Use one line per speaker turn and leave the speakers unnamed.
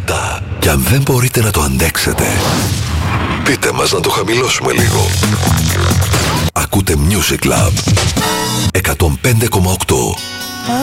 λεπτά. Και αν δεν μπορείτε να το αντέξετε, πείτε μας να το χαμηλώσουμε λίγο. Ακούτε Music Club 105,8.